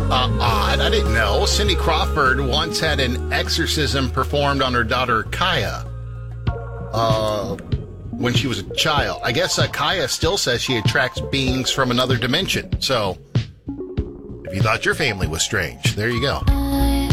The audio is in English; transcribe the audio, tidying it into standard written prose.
Odd. I didn't know. Cindy Crawford once had an exorcism performed on her daughter, Kaya, when she was a child. I guess Kaya still says she attracts beings from another dimension. So, if you thought your family was strange, there you go.